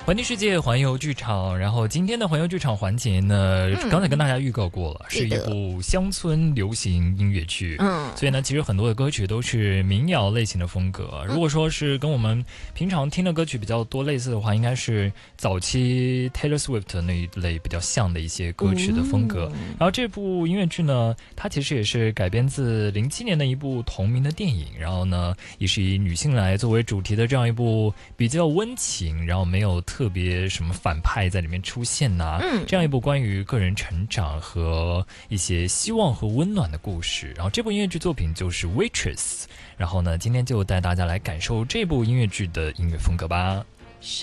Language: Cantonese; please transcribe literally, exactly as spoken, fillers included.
环听世界，环游剧场。然后今天的环游剧场环节呢，嗯、刚才跟大家预告过了，是一部乡村流行音乐剧。嗯，所以呢，其实很多的歌曲都是民谣类型的风格。如果说是跟我们平常听的歌曲比较多类似的话，应该是早期 Taylor Swift 那一类比较像的一些歌曲的风格。嗯、然后这部音乐剧呢，它其实也是改编自零七年的一部同名的电影。然后呢，也是以女性来作为主题的这样一部比较温情，然后没有特别什么反派在里面出现呐、啊，嗯，这样一部关于个人成长和一些希望和温暖的故事。然后这部音乐剧作品就是《Waitress》，然后呢，今天就带大家来感受这部音乐剧的音乐风格吧。